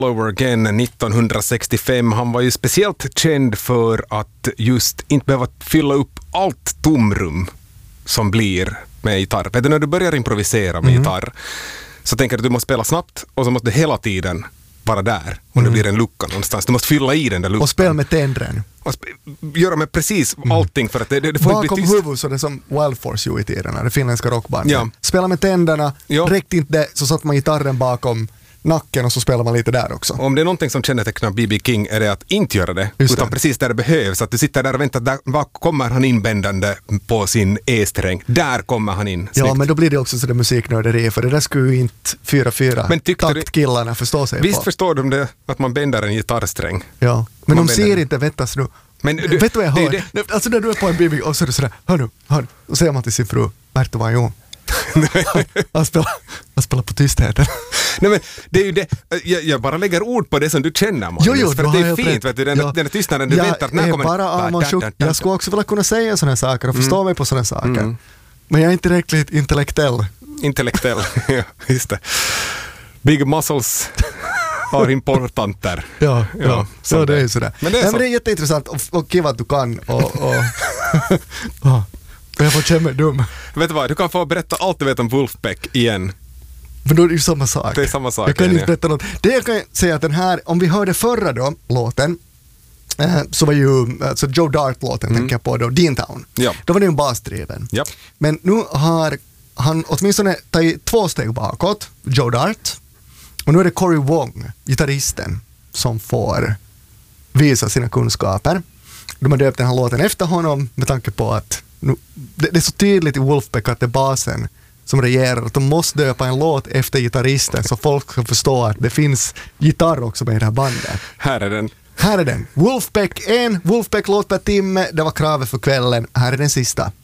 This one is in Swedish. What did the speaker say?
Over Again 1965. Han var ju speciellt känd för att just inte behöva fylla upp allt tomrum som blir med gitarr. Vet du, när du börjar improvisera med gitarr så tänker du att du måste spela snabbt och så måste du hela tiden vara där om det blir en lucka någonstans. Du måste fylla i den där luckan. Och spela med tändren. Och göra med precis allting för att det får inte bli bakom tyst. huvudet så det är som Wild Force ju i tiderna, det finländska rockbandet. Ja. Spela med tänderna, räckte inte det så satt man gitarren bakom nacken och så spelar man lite där också. Om det är någonting som kännetecknar B.B. King är det att inte göra det, utan precis där det behövs. Att du sitter där och väntar, där kommer han inbändande på sin E-sträng. Där kommer han in. Snyggt. Ja, men då blir det också så det musiknörderi, för det där skulle ju inte 4-4 taktkillarna förstå sig visst på. Förstår de det, att man bändar en gitarrsträng? Ja, men de ser inte, vettas du. Men vet du vad jag hör? Alltså när du är på en BB och så är det sådär, hör nu, och säger man till sin fru, Berto var ju han spelar på tystheten. Nej, men det är ju det. Jag bara lägger ord på det som du känner, Magnus. Jo, för det är fint, vet du, den tystnaden du väntar. Jag är bara avundsjuk. Jag skulle också vilja kunna säga sådana saker och förstå mig på sådana saker. Men jag är inte tillräckligt intellektuell. Ja, just det. Big muscles are importanter. Ja, det är ju sådär. Men det är jätteintressant och kiva att du kan jag får känna mig dum. Vet du vad, du kan få berätta allt du vet om Wolfpack igen. Men då är det ju samma sak. Det är samma sak. Jag kan inte berätta något. Det jag kan säga att den här, om vi hörde förra då, låten, så var ju alltså Joe Dart-låten tänker jag på då, Deantown. Ja. Då var det ju en basdriven. Ja. Men nu har han åtminstone tagit 2 steg bakåt, Joe Dart. Och nu är det Cory Wong, gitarristen, som får visa sina kunskaper. De har döpt den här låten efter honom med tanke på att nu, det är så tydligt i Wolfpack att det är basen som regerar, att de måste döpa en låt efter gitarristen så folk ska förstå att det finns gitarr också med i det här bandet. Här är den. Wolfpack, en Wolfpack-låt per timme, det var kravet för kvällen. Här är den sista.